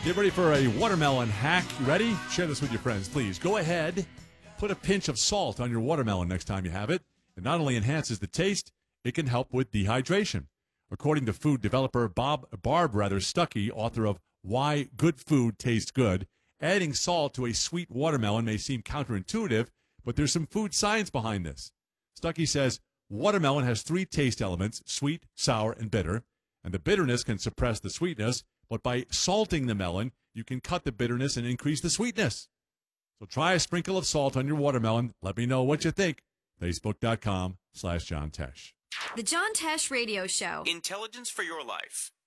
Get ready for a watermelon hack. You ready? Share this with your friends, please. Go ahead. Put a pinch of salt on your watermelon next time you have it. It not only enhances the taste, it can help with dehydration. According to food developer Barb Stuckey, author of Why Good Food Tastes Good, adding salt to a sweet watermelon may seem counterintuitive, but there's some food science behind this. Stuckey says watermelon has 3 taste elements, sweet, sour, and bitter, and the bitterness can suppress the sweetness, but by salting the melon, you can cut the bitterness and increase the sweetness. So try a sprinkle of salt on your watermelon. Let me know what you think. Facebook.com/John Tesh. The John Tesh Radio Show. Intelligence for your life.